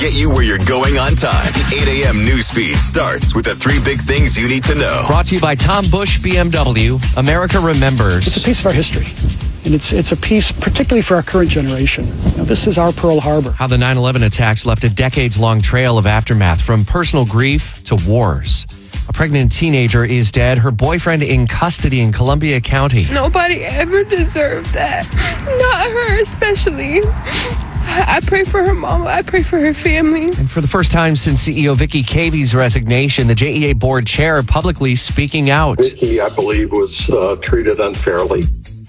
Get you where you're going on time. The 8 a.m. news feed starts with the 3 big things you need to know. Brought to you by Tom Bush BMW. America remembers. It's a piece of our history. And it's a piece particularly for our current generation. This is our Pearl Harbor. How the 9/11 attacks left a decades-long trail of aftermath, from personal grief to wars. A pregnant teenager is dead. Her boyfriend in custody in Columbia County. Nobody ever deserved that. Not her especially. I pray for her mom. I pray for her family. And for the first time since CEO Vicky Cavy's resignation, the JEA board chair publicly speaking out. Vicky, I believe, was treated unfairly.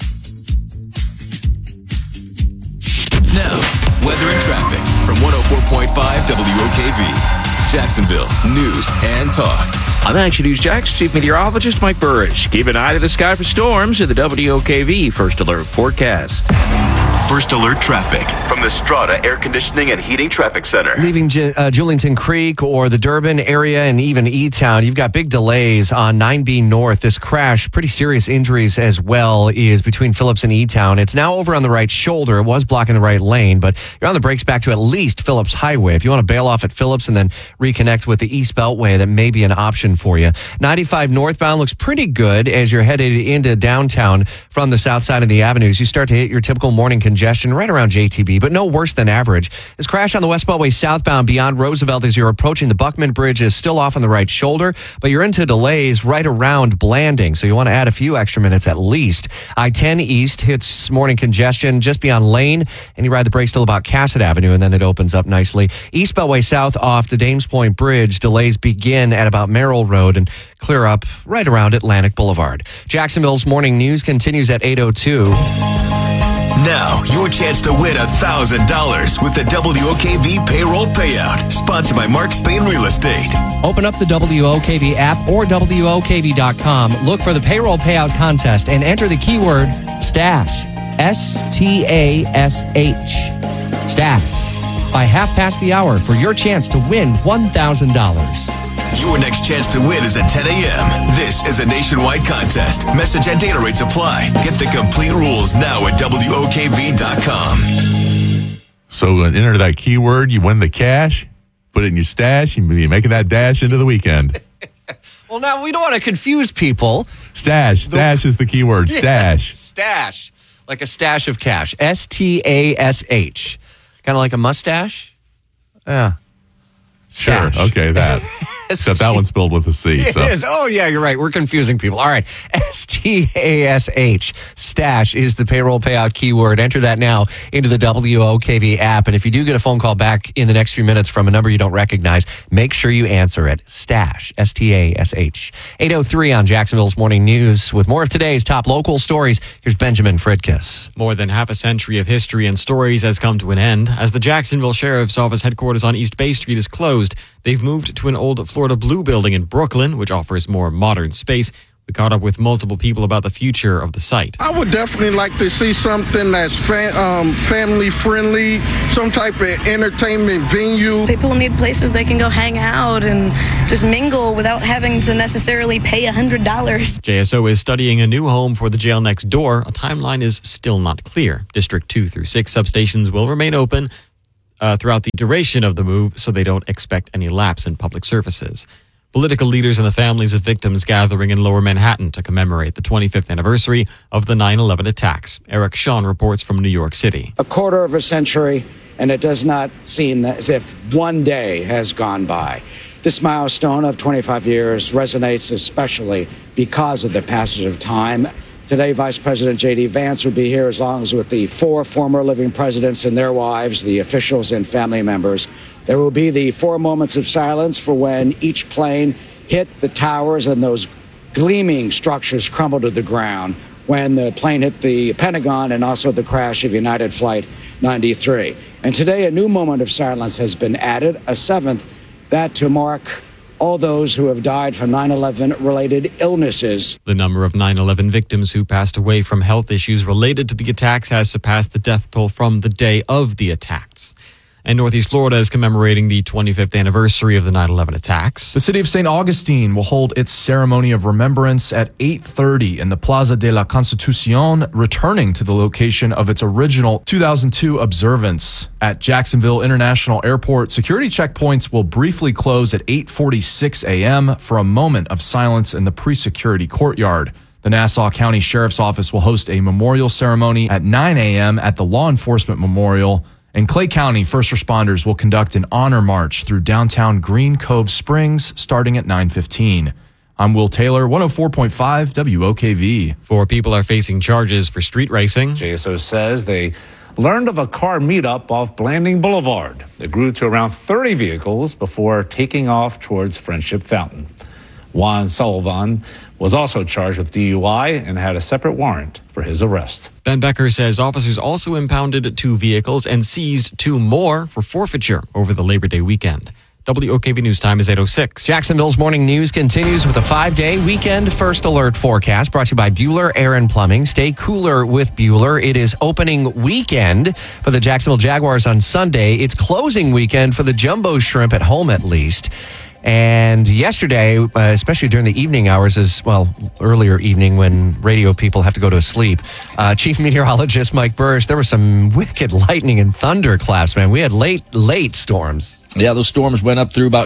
Now, weather and traffic from 104.5 WOKV. Jacksonville's news and talk. I'm Action News Jax Chief Meteorologist Mike Burrish. Keep an eye to the sky for storms in the WOKV First Alert forecast. First Alert traffic from the Strata Air Conditioning and Heating Traffic Center. Leaving Julington Creek or the Durban area and even E-Town, you've got big delays on 9B North. This crash, pretty serious injuries as well, is between Phillips and E-Town. It's now over on the right shoulder. It was blocking the right lane, but you're on the brakes back to at least Phillips Highway. If you want to bail off at Phillips and then reconnect with the East Beltway, that may be an option for you. 95 northbound looks pretty good as you're headed into downtown from the south side of the avenues. You start to hit your typical morning congestion right around JTB, but no worse than average. This crash on the West Beltway southbound beyond Roosevelt as you're approaching the Buckman Bridge is still off on the right shoulder, but you're into delays right around Blanding, so you want to add a few extra minutes at least. I-10 East hits morning congestion just beyond Lane, and you ride the brakes till about Cassett Avenue, and then it opens up nicely. East Beltway south off the Dames Point Bridge, delays begin at about Merrill Road and clear up right around Atlantic Boulevard. Jacksonville's morning news continues at 8:02. Now, your chance to win $1,000 with the WOKV payroll payout, sponsored by Mark Spain Real Estate. Open up the WOKV app or WOKV.com. Look for the payroll payout contest and enter the keyword STASH. STASH. Stash. By half past the hour for your chance to win $1,000. Your next chance to win is at 10 a.m. This is a nationwide contest. Message and data rates apply. Get the complete rules now at WOKV.com. So enter that keyword, you win the cash, put it in your stash, you're making that dash into the weekend. Well, now, we don't want to confuse people. Stash is the keyword, stash. Stash, like a stash of cash. STASH. Kind of like a mustache? Yeah. Sure, Stash. okay, that. Except that one's spelled with a C. It is. Oh, yeah, you're right. We're confusing people. All right. STASH. Stash is the payroll payout keyword. Enter that now into the WOKV app. And if you do get a phone call back in the next few minutes from a number you don't recognize, make sure you answer it. Stash. STASH. 8:03 on Jacksonville's Morning News. With more of today's top local stories, here's Benjamin Fridkiss. More than half a century of history and stories has come to an end. As the Jacksonville Sheriff's Office headquarters on East Bay Street is closed, they've moved to an old Florida Blue building in Brooklyn, which offers more modern space. We caught up with multiple people about the future of the site. I would definitely like to see something that's family friendly, some type of entertainment venue. People need places they can go hang out and just mingle without having to necessarily pay $100. JSO is studying a new home for the jail next door. A timeline is still not clear. District 2 through 6 substations will remain open throughout the duration of the move, so they don't expect any lapse in public services. Political leaders and the families of victims gathering in Lower Manhattan to commemorate the 25th anniversary of the 9/11 attacks. Eric Sean reports from New York City. A quarter of a century, and it does not seem as if one day has gone by. This milestone of 25 years resonates especially because of the passage of time. Today, Vice President J.D. Vance will be here as long as with the 4 former living presidents and their wives, the officials and family members. There will be the 4 moments of silence for when each plane hit the towers and those gleaming structures crumbled to the ground, when the plane hit the Pentagon, and also the crash of United Flight 93. And today, a new moment of silence has been added, a 7th, that to mark all those who have died from 9/11 related illnesses. The number of 9/11 victims who passed away from health issues related to the attacks has surpassed the death toll from the day of the attacks. And Northeast Florida is commemorating the 25th anniversary of the 9/11 attacks. The city of St. Augustine will hold its ceremony of remembrance at 8:30 in the Plaza de la Constitucion, returning to the location of its original 2002 observance. At Jacksonville International Airport, security checkpoints will briefly close at 8:46 a.m. for a moment of silence in the pre-security courtyard. The Nassau County Sheriff's Office will host a memorial ceremony at 9 a.m. at the Law Enforcement Memorial. In Clay County, first responders will conduct an honor march through downtown Green Cove Springs starting at 9:15. I'm Will Taylor, 104.5 WOKV. 4 people are facing charges for street racing. JSO says they learned of a car meetup off Blanding Boulevard. It grew to around 30 vehicles before taking off towards Friendship Fountain. Juan Sullivan was also charged with DUI and had a separate warrant for his arrest. Ben Becker says officers also impounded 2 vehicles and seized 2 more for forfeiture over the Labor Day weekend. WOKV News Time is 8:06. Jacksonville's morning news continues with a 5-day weekend first alert forecast brought to you by Bueller Air & Plumbing. Stay cooler with Bueller. It is opening weekend for the Jacksonville Jaguars on Sunday. It's closing weekend for the Jumbo Shrimp at home, at least. And yesterday, especially during the evening hours, earlier evening when radio people have to go to sleep, Chief Meteorologist Mike Burrish, there were some wicked lightning and thunderclaps, man. We had late storms. Yeah, those storms went up through about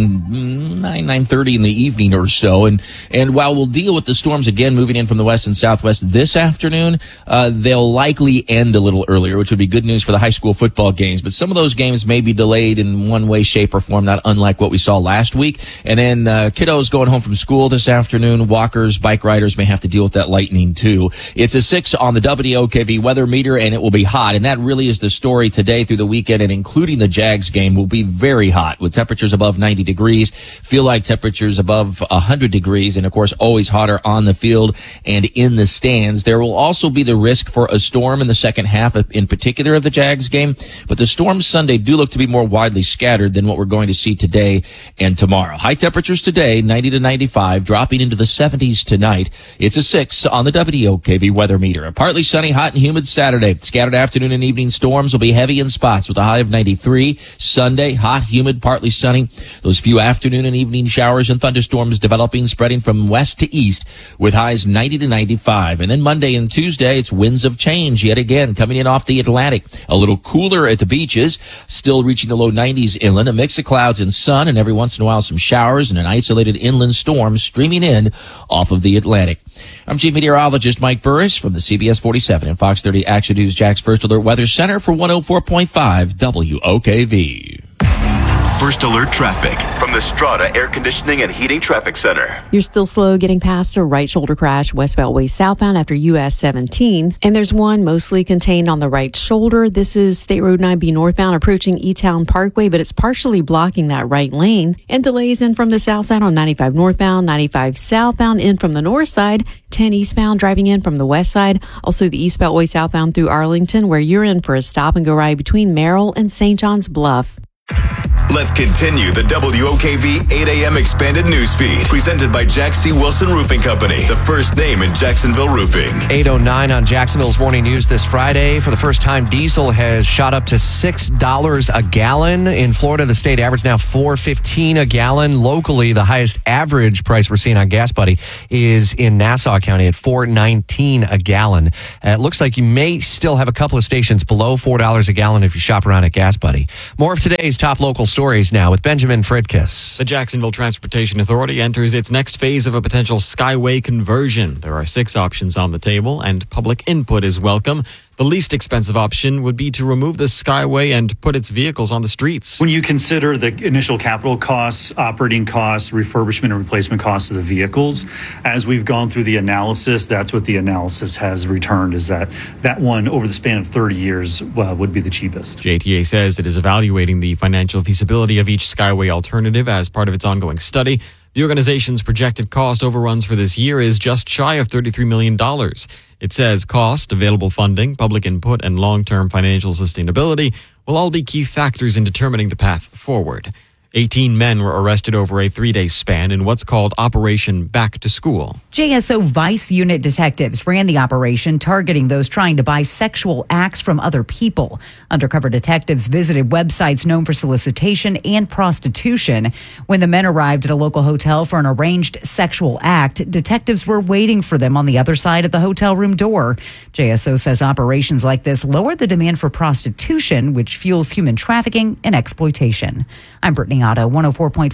9:30 in the evening or so. And while we'll deal with the storms again moving in from the west and southwest this afternoon, they'll likely end a little earlier, which would be good news for the high school football games. But some of those games may be delayed in one way, shape, or form, not unlike what we saw last week. And then kiddos going home from school this afternoon, walkers, bike riders may have to deal with that lightning too. It's a 6 on the WOKV weather meter, and it will be hot. And that really is the story today through the weekend, and including the Jags game will be very hot with temperatures above 90 degrees, feel like temperatures above 100 degrees, and of course always hotter on the field and in the stands. There will also be the risk for a storm in the second half, in particular of the Jags game, but the storms Sunday do look to be more widely scattered than what we're going to see today and tomorrow. High temperatures today, 90 to 95, dropping into the 70s tonight. It's a 6 on the WOKV weather meter. A partly sunny, hot and humid Saturday. Scattered afternoon and evening storms will be heavy in spots with a high of 93. Sunday, hot, humid, partly sunny. Those few afternoon and evening showers and thunderstorms developing, spreading from west to east with highs 90 to 95. And then Monday and Tuesday, it's winds of change yet again coming in off the Atlantic. A little cooler at the beaches, still reaching the low 90s inland. A mix of clouds and sun, and every once in a while some showers and an isolated inland storm streaming in off of the Atlantic. I'm Chief Meteorologist Mike Burrish from the CBS 47 and Fox 30 Action News Jack's First Alert Weather Center for 104.5 WOKV. First Alert traffic from the Strata Air Conditioning and Heating Traffic Center. You're still slow getting past a right shoulder crash westbound way southbound after US 17. And there's one mostly contained on the right shoulder. This is State Road 9B northbound approaching E-Town Parkway, but it's partially blocking that right lane. And delays in from the south side on 95 northbound, 95 southbound in from the north side, 10 eastbound driving in from the west side. Also the east beltway southbound through Arlington, where you're in for a stop and go ride between Merrill and St. John's Bluff. Let's continue the WOKV 8 a.m. expanded newsfeed presented by Jack C. Wilson Roofing Company, the first name in Jacksonville roofing. 8:09 on Jacksonville's Morning News this Friday. For the first time, diesel has shot up to $6 a gallon. In Florida, the state average now $4.15 a gallon. Locally, the highest average price we're seeing on Gas Buddy is in Nassau County at $4.19 a gallon. It looks like you may still have a couple of stations below $4 a gallon if you shop around at Gas Buddy. More of today's top local stories now with Benjamin Fridkiss. The Jacksonville Transportation Authority enters its next phase of a potential Skyway conversion. There are 6 options on the table, and public input is welcome. The least expensive option would be to remove the Skyway and put its vehicles on the streets. When you consider the initial capital costs, operating costs, refurbishment and replacement costs of the vehicles, as we've gone through the analysis, that's what the analysis has returned, is that one over the span of 30 years would be the cheapest. JTA says it is evaluating the financial feasibility of each Skyway alternative as part of its ongoing study. The organization's projected cost overruns for this year is just shy of $33 million. It says cost, available funding, public input, and long-term financial sustainability will all be key factors in determining the path forward. 18 men were arrested over a 3-day span in what's called Operation Back to School. JSO Vice Unit detectives ran the operation targeting those trying to buy sexual acts from other people. Undercover detectives visited websites known for solicitation and prostitution. When the men arrived at a local hotel for an arranged sexual act, detectives were waiting for them on the other side of the hotel room door. JSO says operations like this lower the demand for prostitution, which fuels human trafficking and exploitation. I'm Brittany Otto, 104.5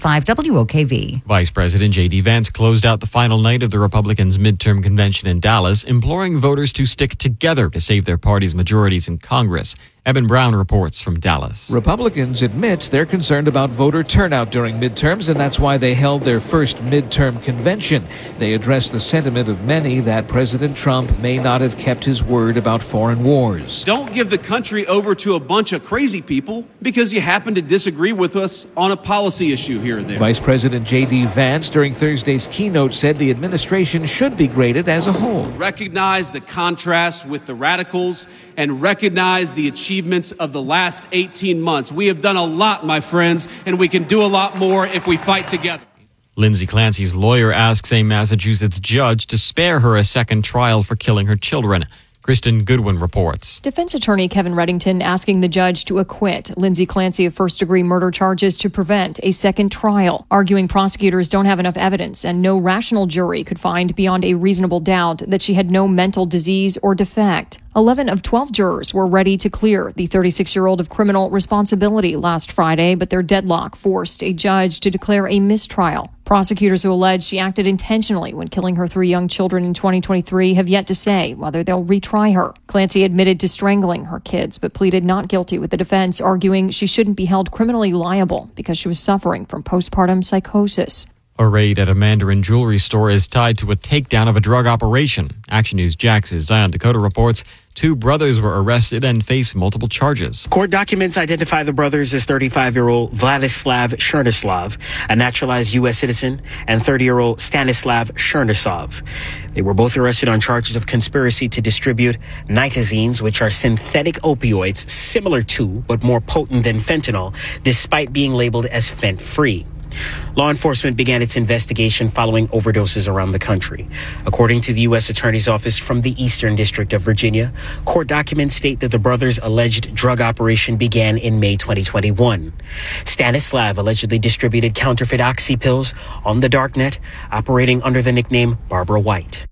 WOKV. Vice President J.D. Vance closed out the final night of the Republicans' midterm convention in Dallas, imploring voters to stick together to save their party's majorities in Congress. Eben Brown reports from Dallas. Republicans admit they're concerned about voter turnout during midterms, and that's why they held their first midterm convention. They addressed the sentiment of many that President Trump may not have kept his word about foreign wars. Don't give the country over to a bunch of crazy people because you happen to disagree with us on a policy issue here or there. Vice President J.D. Vance during Thursday's keynote said the administration should be graded as a whole. Recognize the contrast with the radicals and recognize the achievements of the last 18 months. We have done a lot, my friends, and we can do a lot more if we fight together. Lindsay Clancy's lawyer asks a Massachusetts judge to spare her a second trial for killing her children. Kristen Goodwin reports. Defense attorney Kevin Reddington asking the judge to acquit Lindsay Clancy of first-degree murder charges to prevent a second trial, arguing prosecutors don't have enough evidence and no rational jury could find beyond a reasonable doubt that she had no mental disease or defect. 11 of 12 jurors were ready to clear the 36-year-old of criminal responsibility last Friday, but their deadlock forced a judge to declare a mistrial. Prosecutors who allege she acted intentionally when killing her 3 young children in 2023 have yet to say whether they'll retry her. Clancy admitted to strangling her kids, but pleaded not guilty with the defense, arguing she shouldn't be held criminally liable because she was suffering from postpartum psychosis. A raid at a Mandarin jewelry store is tied to a takedown of a drug operation. Action News Jax's Zion Dakota reports 2 brothers were arrested and face multiple charges. Court documents identify the brothers as 35-year-old Vladislav Chernyshov, a naturalized U.S. citizen, and 30-year-old Stanislav Chernisov. They were both arrested on charges of conspiracy to distribute nitazines, which are synthetic opioids similar to but more potent than fentanyl, despite being labeled as fent-free. Law enforcement began its investigation following overdoses around the country. According to the U.S. Attorney's Office from the Eastern District of Virginia, court documents state that the brothers' alleged drug operation began in May 2021. Stanislav allegedly distributed counterfeit oxy pills on the darknet, operating under the nickname Barbara White.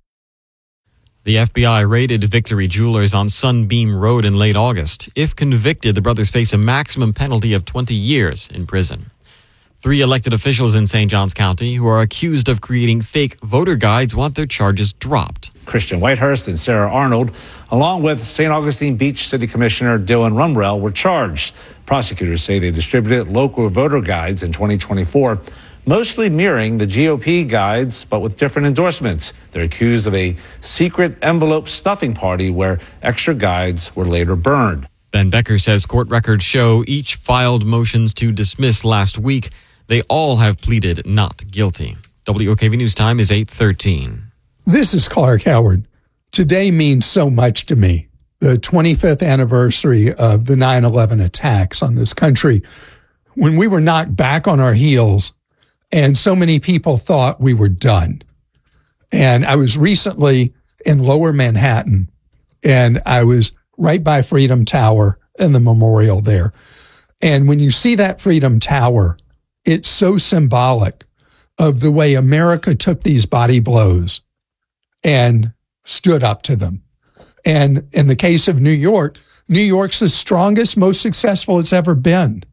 The FBI raided Victory Jewelers on Sunbeam Road in late August. If convicted, the brothers face a maximum penalty of 20 years in prison. 3 elected officials in St. Johns County who are accused of creating fake voter guides want their charges dropped. Christian Whitehurst and Sarah Arnold, along with St. Augustine Beach City Commissioner Dylan Rumrell, were charged. Prosecutors say they distributed local voter guides in 2024, mostly mirroring the GOP guides, but with different endorsements. They're accused of a secret envelope stuffing party where extra guides were later burned. Ben Becker says court records show each filed motions to dismiss last week. They all have pleaded not guilty. WOKV News Time is 8:13. This is Clark Howard. Today means so much to me. The 25th anniversary of the 9/11 attacks on this country, when we were knocked back on our heels and so many people thought we were done. And I was recently in Lower Manhattan, and I was right by Freedom Tower and the memorial there. And when you see that Freedom Tower, it's so symbolic of the way America took these body blows and stood up to them. And in the case of New York, New York's the strongest, most successful it's ever been.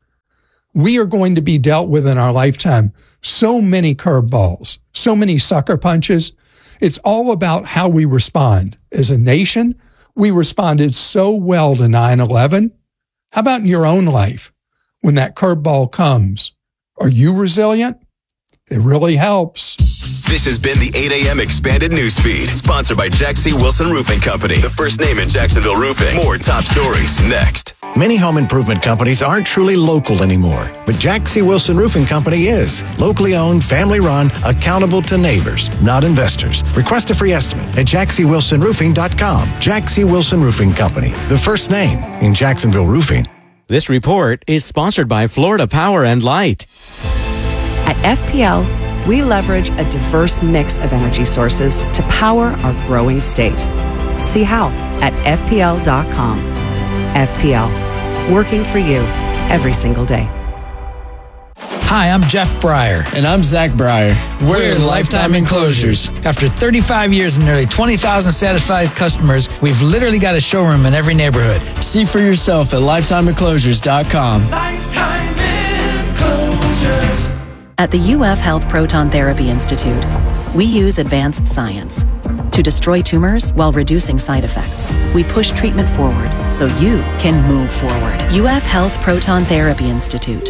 We are going to be dealt with in our lifetime so many curveballs, so many sucker punches. It's all about how we respond. As a nation, we responded so well to 9/11. How about in your own life? When that curveball comes, are you resilient? It really helps. This has been the 8 a.m. Expanded Newsfeed, sponsored by Jack C. Wilson Roofing Company, the first name in Jacksonville roofing. More top stories next. Many home improvement companies aren't truly local anymore, but Jack C. Wilson Roofing Company is. Locally owned, family run, accountable to neighbors, not investors. Request a free estimate at jackcwilsonroofing.com. Jack C. Wilson Roofing Company, the first name in Jacksonville roofing. This report is sponsored by Florida Power and Light. At FPL, we leverage a diverse mix of energy sources to power our growing state. See how at FPL.com. FPL, working for you every single day. Hi, I'm Jeff Breyer. And I'm Zach Breyer. We're Lifetime Enclosures. After 35 years and nearly 20,000 satisfied customers, we've literally got a showroom in every neighborhood. See for yourself at lifetimeenclosures.com. Lifetime Enclosures. At the UF Health Proton Therapy Institute, we use advanced science to destroy tumors while reducing side effects. We push treatment forward so you can move forward. UF Health Proton Therapy Institute.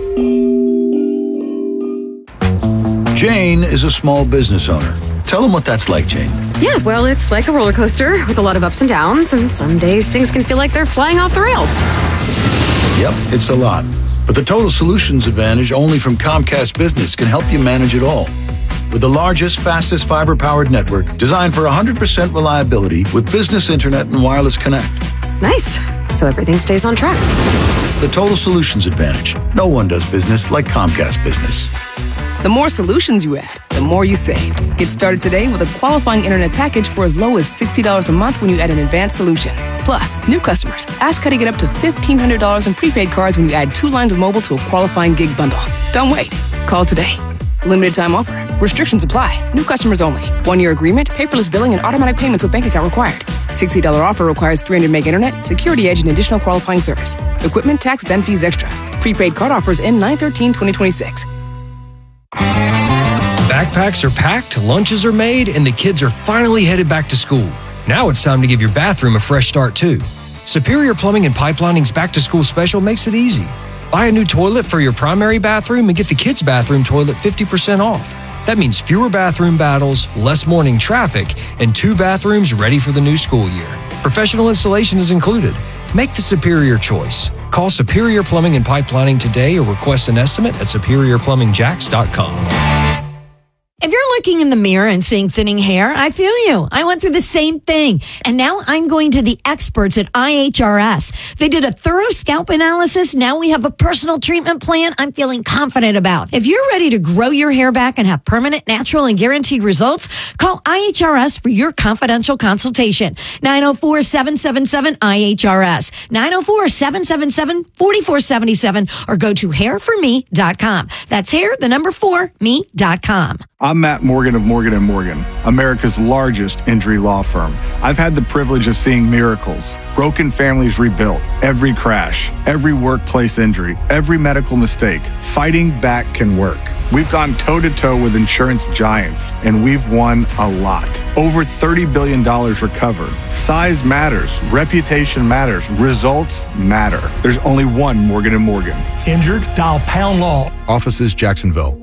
Jane is a small business owner. Tell them what that's like, Jane. Yeah, well, it's like a roller coaster with a lot of ups and downs, and some days things can feel like they're flying off the rails. Yep, it's a lot. But the Total Solutions Advantage only from Comcast Business can help you manage it all. With the largest, fastest fiber-powered network designed for 100% reliability with business internet and wireless connect. Nice. So everything stays on track. The Total Solutions Advantage. No one does business like Comcast Business. The more solutions you add, the more you save. Get started today with a qualifying internet package for as low as $60 a month when you add an advanced solution. Plus, new customers, ask how to get up to $1,500 in prepaid cards when you add 2 lines of mobile to a qualifying gig bundle. Don't wait. Call today. Limited time offer. Restrictions apply. New customers only. 1-year agreement, paperless billing, and automatic payments with bank account required. $60 offer requires 300 meg internet, security edge, and additional qualifying service. Equipment, taxes, and fees extra. Prepaid card offers end 9/13/2026. Backpacks are packed, lunches are made, and the kids are finally headed back to school. Now it's time to give your bathroom a fresh start, too. Superior Plumbing and Pipelining's back-to-school special makes it easy. Buy a new toilet for your primary bathroom and get the kids' bathroom toilet 50% off. That means fewer bathroom battles, less morning traffic, and 2 bathrooms ready for the new school year. Professional installation is included. Make the superior choice. Call Superior Plumbing and Pipelining today or request an estimate at superiorplumbingjacks.com. If you're looking in the mirror and seeing thinning hair, I feel you. I went through the same thing. And now I'm going to the experts at IHRS. They did a thorough scalp analysis. Now we have a personal treatment plan I'm feeling confident about. If you're ready to grow your hair back and have permanent, natural, and guaranteed results, call IHRS for your confidential consultation. 904-777-IHRS. 904-777-4477 or go to hairforme.com. That's hair, the number 4, me.com. I'm Matt Morgan of Morgan & Morgan, America's largest injury law firm. I've had the privilege of seeing miracles, broken families rebuilt, every crash, every workplace injury, every medical mistake. Fighting back can work. We've gone toe-to-toe with insurance giants, and we've won a lot. Over $30 billion recovered. Size matters. Reputation matters. Results matter. There's only one Morgan & Morgan. Injured? Dial Pound Law. Offices, Jacksonville.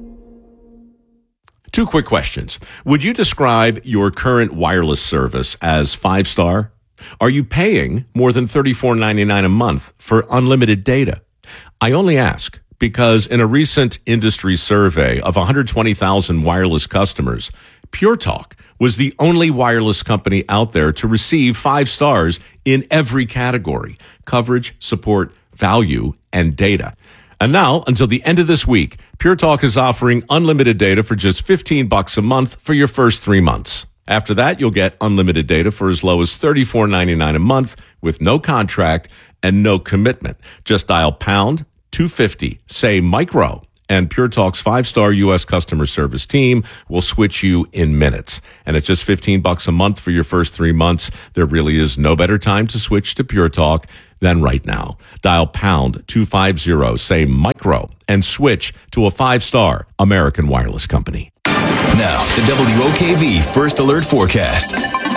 2 quick questions. Would you describe your current wireless service as 5-star? Are you paying more than $34.99 a month for unlimited data? I only ask because in a recent industry survey of 120,000 wireless customers, Pure Talk was the only wireless company out there to receive 5 stars in every category: coverage, support, value, and data. And now, until the end of this week, Pure Talk is offering unlimited data for just $15 a month for your first 3 months. After that, you'll get unlimited data for as low as $34.99 a month with no contract and no commitment. Just dial pound 250, say micro, and Pure Talk's 5-star U.S. customer service team will switch you in minutes. And at just $15 a month for your first 3 months, there really is no better time to switch to Pure Talk than right now. Dial pound 250, say micro, and switch to a 5-star American wireless company. Now, the WOKV First Alert Forecast.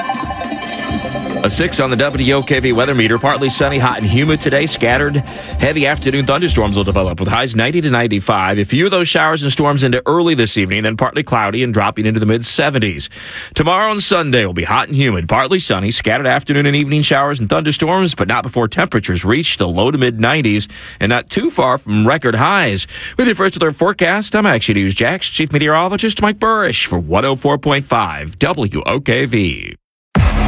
A 6 on the WOKV weather meter. Partly sunny, hot and humid today. Scattered, heavy afternoon thunderstorms will develop with highs 90 to 95. A few of those showers and storms into early this evening, then partly cloudy and dropping into the mid-70s. Tomorrow and Sunday will be hot and humid. Partly sunny, scattered afternoon and evening showers and thunderstorms, but not before temperatures reach the low to mid-90s and not too far from record highs. With your First Alert forecast, I'm Action News Jax Chief Meteorologist Mike Burrish for 104.5 WOKV.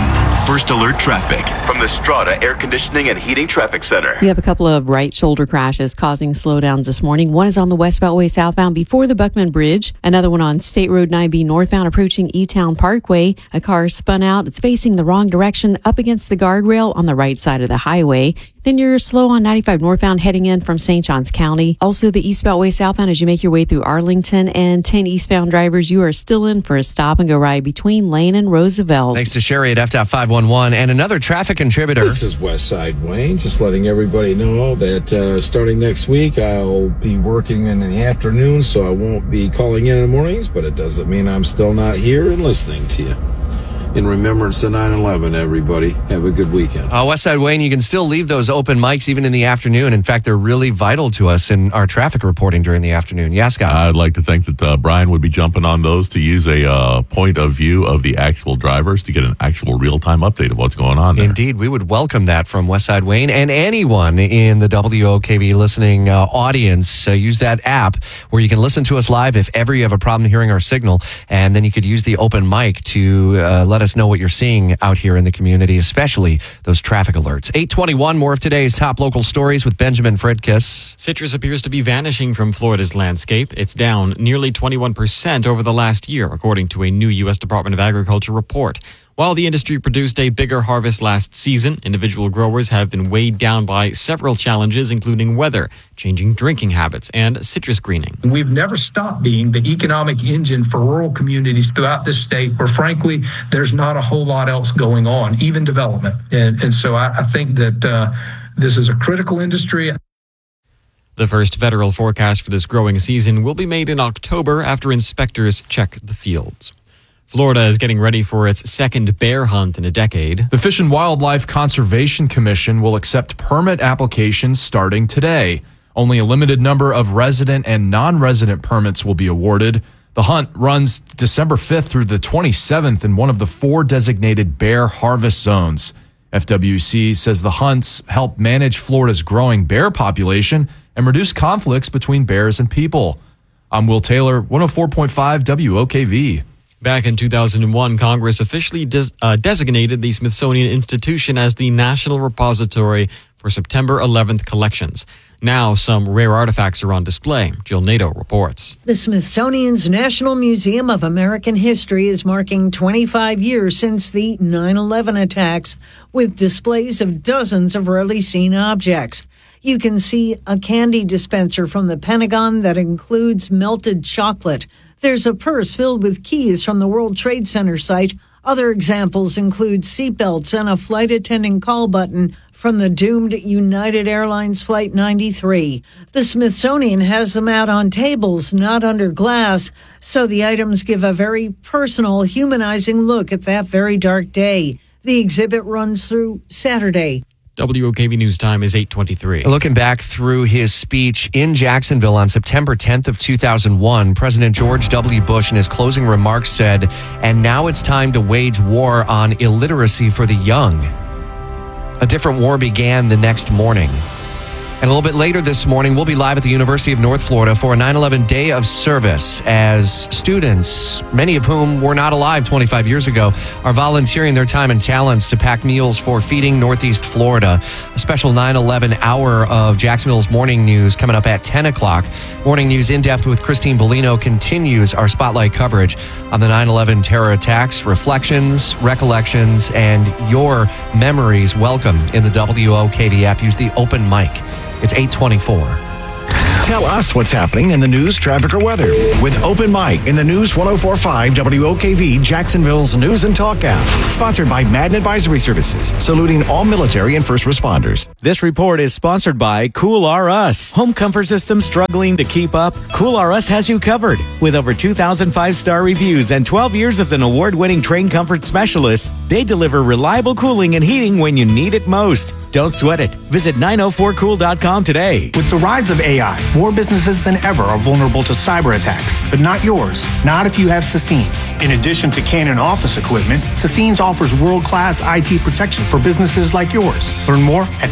First Alert Traffic from the Strata Air Conditioning and Heating Traffic Center. We have a couple of right shoulder crashes causing slowdowns this morning. One is on the West Beltway southbound before the Buckman Bridge. Another one on State Road 9B northbound approaching E-Town Parkway. A car spun out. It's facing the wrong direction up against the guardrail on the right side of the highway. Then you're slow on 95 northbound heading in from St. Johns County. Also, the East Beltway southbound as you make your way through Arlington, and 10 eastbound drivers, you are still in for a stop-and-go ride between Lane and Roosevelt. Thanks to Sherry at FDOT 511 and another traffic contributor. This is Westside Wayne, just letting everybody know that starting next week, I'll be working in the afternoon, so I won't be calling in the mornings, but it doesn't mean I'm still not here and listening to you. In remembrance of 9/11, everybody, have a good weekend. Westside Wayne, you can still leave those open mics even in the afternoon. In fact, they're really vital to us in our traffic reporting during the afternoon. Yes, Scott? I'd like to think that Brian would be jumping on those to use a point of view of the actual drivers to get an actual real-time update of what's going on there. Indeed, we would welcome that from Westside Wayne and anyone in the WOKV listening audience. Use that app where you can listen to us live if ever you have a problem hearing our signal, and then you could use the open mic to let us know what you're seeing out here in the community, especially those traffic alerts. 8:21, more of today's top local stories with Benjamin Fredkiss. Citrus appears to be vanishing from Florida's landscape. It's down nearly 21% over the last year, according to a new U.S. Department of Agriculture report. While the industry produced a bigger harvest last season, individual growers have been weighed down by several challenges, including weather, changing drinking habits, and citrus greening. We've never stopped being the economic engine for rural communities throughout this state where, frankly, there's not a whole lot else going on, even development. And so I think that this is a critical industry. The first federal forecast for this growing season will be made in October after inspectors check the fields. Florida is getting ready for its second bear hunt in a decade. The Fish and Wildlife Conservation Commission will accept permit applications starting today. Only a limited number of resident and non-resident permits will be awarded. The hunt runs December 5th through the 27th in one of the 4 designated bear harvest zones. FWC says the hunts help manage Florida's growing bear population and reduce conflicts between bears and people. I'm Will Taylor, 104.5 WOKV. Back in 2001, Congress officially designated the Smithsonian Institution as the National Repository for September 11th collections. Now, some rare artifacts are on display. Jill Nato reports. The Smithsonian's National Museum of American History is marking 25 years since the 9/11 attacks, with displays of dozens of rarely seen objects. You can see a candy dispenser from the Pentagon that includes melted chocolate. There's a purse filled with keys from the World Trade Center site. Other examples include seatbelts and a flight attendant call button from the doomed United Airlines Flight 93. The Smithsonian has them out on tables, not under glass, so the items give a very personal, humanizing look at that very dark day. The exhibit runs through Saturday. WOKV News Time is 8:23. Looking back through his speech in Jacksonville on September 10th of 2001, President George W. Bush in his closing remarks said, "And now it's time to wage war on illiteracy for the young." A different war began the next morning. And a little bit later this morning, we'll be live at the University of North Florida for a 9/11 Day of Service as students, many of whom were not alive 25 years ago, are volunteering their time and talents to pack meals for Feeding Northeast Florida. A special 9/11 hour of Jacksonville's Morning News coming up at 10 o'clock. Morning News In Depth with Christine Bellino continues our spotlight coverage on the 9/11 terror attacks, reflections, recollections, and your memories. Welcome in the WOKV app. Use the open mic. It's 8:24. Tell us what's happening in the news, traffic, or weather with Open Mic in the News 104.5 WOKV, Jacksonville's News and Talk app. Sponsored by Madden Advisory Services, saluting all military and first responders. This report is sponsored by Cool R Us. Home comfort systems struggling to keep up? Cool R Us has you covered. With over 2,000 five-star reviews and 12 years as an award-winning trained comfort specialist, they deliver reliable cooling and heating when you need it most. Don't sweat it. Visit 904cool.com today. With the rise of AI, more businesses than ever are vulnerable to cyber attacks, but not yours. Not if you have Sassines. In addition to Canon office equipment, Sassines offers world-class IT protection for businesses like yours. Learn more at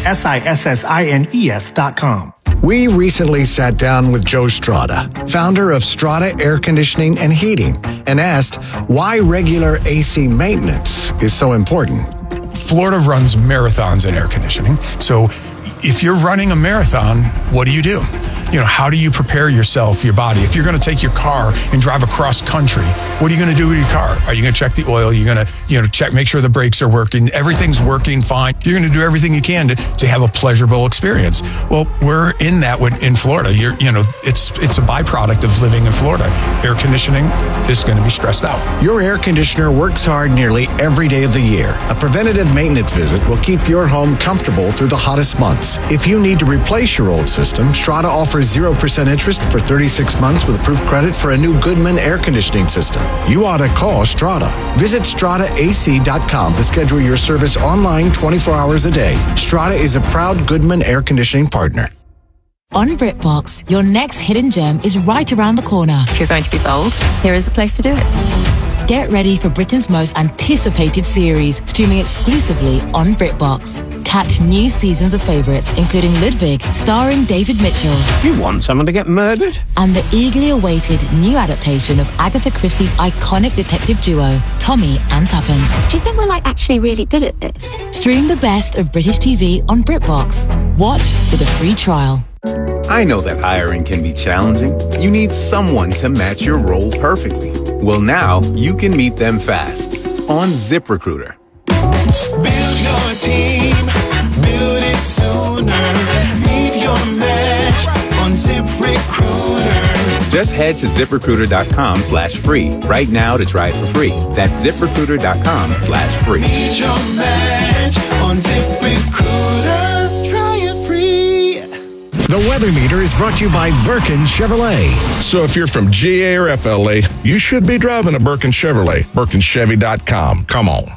SISSINES.com. We recently sat down with Joe Strada, founder of Strada Air Conditioning and Heating, and asked why regular AC maintenance is so important. Florida runs marathons in air conditioning. So if you're running a marathon, what do? How do you prepare yourself, your body? If you're going to take your car and drive across country, what are you going to do with your car? Are you going to check the oil? You're going to, check, make sure the brakes are working. Everything's working fine. You're going to do everything you can to have a pleasurable experience. Well, we're in that in Florida. It's a byproduct of living in Florida. Air conditioning is going to be stressed out. Your air conditioner works hard nearly every day of the year. A preventative maintenance visit will keep your home comfortable through the hottest months. If you need to replace your old system, Strata offers 0% interest for 36 months with approved credit for a new Goodman air conditioning system. You ought to call Strata. Visit StrataAC.com to schedule your service online 24 hours a day. Strata is a proud Goodman air conditioning partner. On BritBox, your next hidden gem is right around the corner. If you're going to be bold, here is the place to do it. Get ready for Britain's most anticipated series, streaming exclusively on BritBox. Catch new seasons of favourites, including Ludwig, starring David Mitchell. You want someone to get murdered? And the eagerly awaited new adaptation of Agatha Christie's iconic detective duo, Tommy and Tuppence. Do you think we're actually really good at this? Stream the best of British TV on BritBox. Watch with a free trial. I know that hiring can be challenging. You need someone to match your role perfectly. Well, now you can meet them fast on ZipRecruiter. Build your team, build it sooner. Meet your match on ZipRecruiter. Just head to ZipRecruiter.com/free right now to try it for free. That's ZipRecruiter.com/free. Meet your match on ZipRecruiter. Try it free. The Weather Meter is brought to you by Birkin Chevrolet. So if you're from GA or FLA, you should be driving a Birkin Chevrolet. BirkinChevy.com. Come on.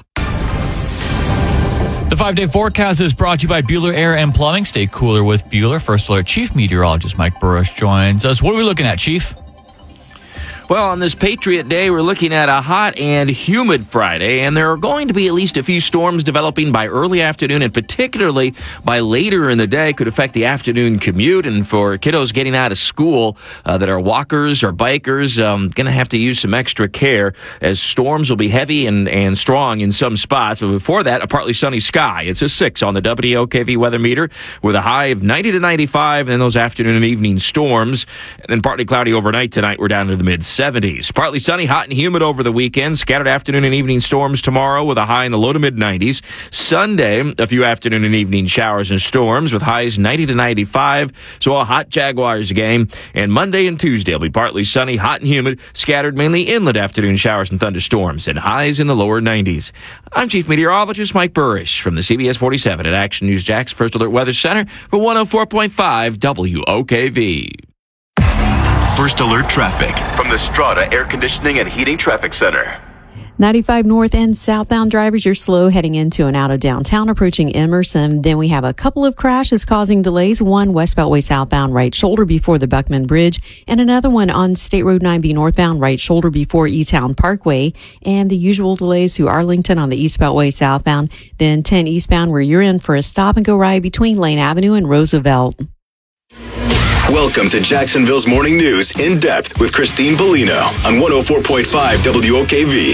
The 5-day forecast is brought to you by Bueller Air and Plumbing. Stay cooler with Bueller. First Alert Chief Meteorologist Mike Burrish joins us. What are we looking at, Chief? Well, on this Patriot Day, we're looking at a hot and humid Friday, and there are going to be at least a few storms developing by early afternoon, and particularly by later in the day could affect the afternoon commute. And for kiddos getting out of school that are walkers or bikers, going to have to use some extra care as storms will be heavy and strong in some spots. But before that, a partly sunny sky. It's a 6 on the WOKV weather meter with a high of 90 to 95, and then those afternoon and evening storms. And then partly cloudy overnight tonight. We're down to the mid-70s. Partly sunny, hot and humid over the weekend. Scattered afternoon and evening storms tomorrow with a high in the low to mid-90s. Sunday, a few afternoon and evening showers and storms with highs 90 to 95. So a hot Jaguars game. And Monday and Tuesday will be partly sunny, hot and humid. Scattered mainly inland afternoon showers and thunderstorms and highs in the lower 90s. I'm Chief Meteorologist Mike Burrish from the CBS 47 at Action News Jax First Alert Weather Center for 104.5 WOKV. First Alert traffic from the Strata Air Conditioning and Heating Traffic Center. 95 north and southbound drivers, you're slow heading into and out of downtown, approaching Emerson. Then we have a couple of crashes causing delays. One west Beltway southbound right shoulder before the Buckman Bridge, and another one on State Road 9B northbound right shoulder before E-Town Parkway. And the usual delays to Arlington on the East Beltway southbound, then 10 eastbound where you're in for a stop and go ride between Lane Avenue and Roosevelt. Welcome to Jacksonville's Morning News in depth with Christine Bellino on 104.5 WOKV.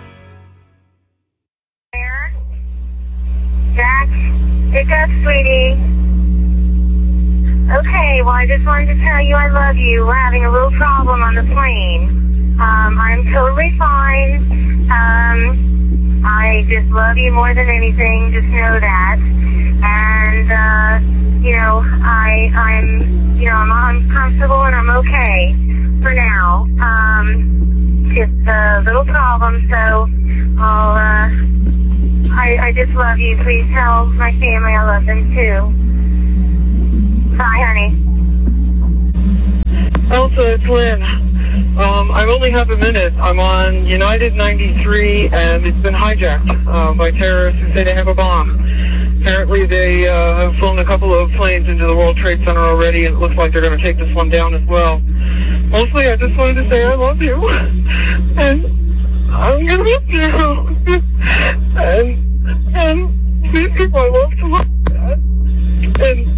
Jack, pick up, sweetie. Okay, well, I just wanted to tell you I love you. We're having a little problem on the plane. I'm totally fine. I just love you more than anything. Just know that. And, I'm comfortable and I'm okay for now. Just a little problem, so I just love you. Please tell my family I love them too. Bye, honey. Elsa, it's Lynn. I only have a minute. I'm on United 93, and it's been hijacked by terrorists who say they have a bomb. Apparently they have flown a couple of planes into the World Trade Center already, and it looks like they're going to take this one down as well. Mostly, I just wanted to say I love you, and I'm going to miss you. and please keep my love to my dad. And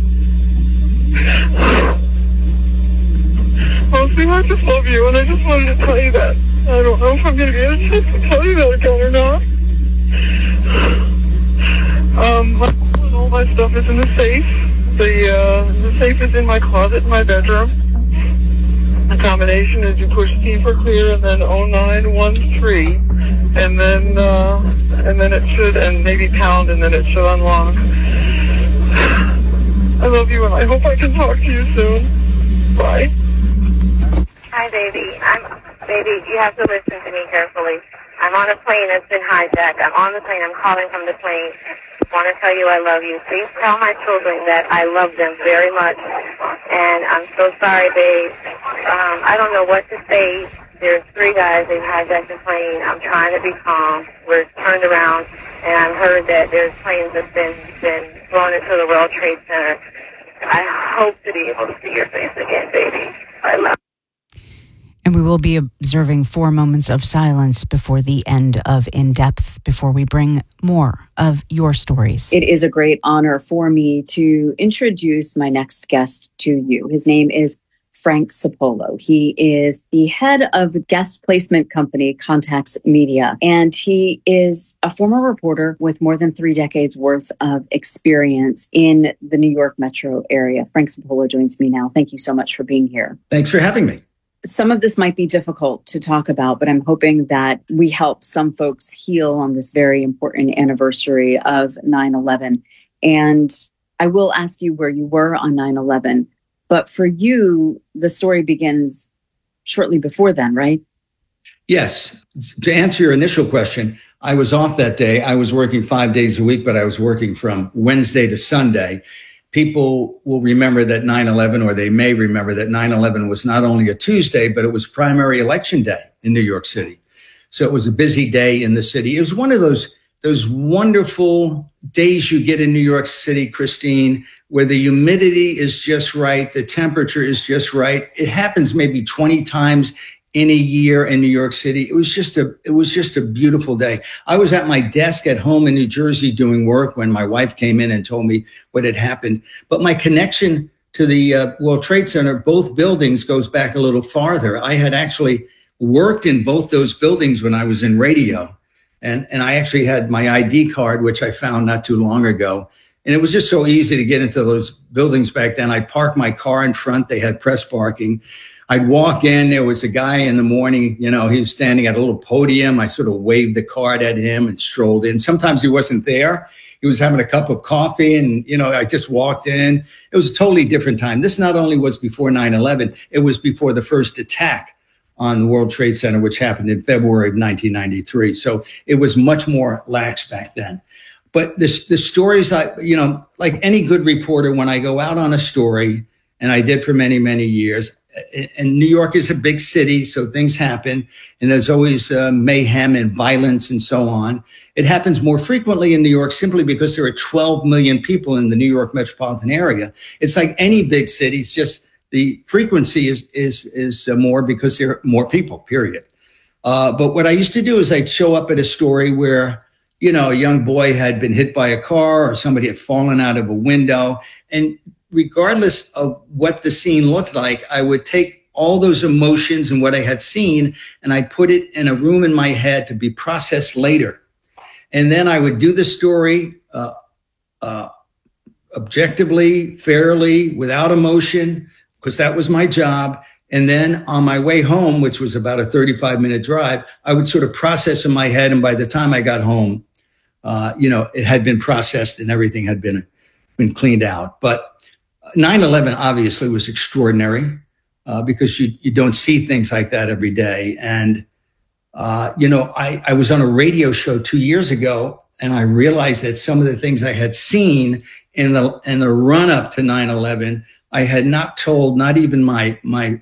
mostly, I just love you, and I just wanted to tell you that. I don't know if I'm going to get a chance to tell you that again or not. All my stuff is in the safe. The safe is in my closet in my bedroom. The combination is you push T for clear and then 0913, and then it should, and maybe pound, and then it should unlock. I love you, and I hope I can talk to you soon. Bye. Hi, baby. Baby, you have to listen to me carefully. I'm on a plane that's been hijacked. I'm on the plane. I'm calling from the plane. I want to tell you I love you. Please tell my children that I love them very much. And I'm so sorry, babe. I don't know what to say. There's 3 guys. They've hijacked the plane. I'm trying to be calm. We're turned around, and I've heard that there's planes that's been flown into the World Trade Center. I hope to be able to see your face again, baby. I love you. And we will be observing 4 moments of silence before the end of In Depth, before we bring more of your stories. It is a great honor for me to introduce my next guest to you. His name is Frank Sapolo. He is the head of guest placement company Context Media, and he is a former reporter with more than 3 decades worth of experience in the New York metro area. Frank Sapolo joins me now. Thank you so much for being here. Thanks for having me. Some of this might be difficult to talk about, but I'm hoping that we help some folks heal on this very important anniversary of 9/11. And I will ask you where you were on 9/11. But for you, the story begins shortly before then, right? Yes. To answer your initial question, I was off that day. I was working 5 days a week, but I was working from Wednesday to Sunday. People will remember that 9/11, or they may remember that 9/11 was not only a Tuesday, but it was primary election day in New York City. So it was a busy day in the city. It was one of those wonderful days you get in New York City, Christine, where the humidity is just right, the temperature is just right. It happens maybe 20 times in a year in New York City. It was just a beautiful day. I was at my desk at home in New Jersey doing work when my wife came in and told me what had happened. But my connection to the World Trade Center, both buildings, goes back a little farther. I had actually worked in both those buildings when I was in radio. And I actually had my ID card, which I found not too long ago. And it was just so easy to get into those buildings back then. I'd park my car in front. They had press parking. I'd walk in. There was a guy in the morning, he was standing at a little podium. I sort of waved the card at him and strolled in. Sometimes he wasn't there. He was having a cup of coffee and, I just walked in. It was a totally different time. This not only was before 9/11, it was before the first attack on the World Trade Center, which happened in February of 1993. So it was much more lax back then. But the stories, like any good reporter, when I go out on a story, and I did for many, many years, and New York is a big city, so things happen, and there's always mayhem and violence and so on. It happens more frequently in New York simply because there are 12 million people in the New York metropolitan area. It's like any big city, it's just the frequency is more because there are more people, period. But what I used to do is I'd show up at a story where, a young boy had been hit by a car or somebody had fallen out of a window. And regardless of what the scene looked like, I would take all those emotions and what I had seen, and I'd put it in a room in my head to be processed later. And then I would do the story objectively, fairly, without emotion, because that was my job. And then on my way home, which was about a 35-minute drive, I would sort of process in my head. And by the time I got home, it had been processed and everything had been cleaned out. But 9/11 obviously was extraordinary because you don't see things like that every day. And, I was on a radio show 2 years ago, and I realized that some of the things I had seen in the run up to 9/11, I had not told, not even my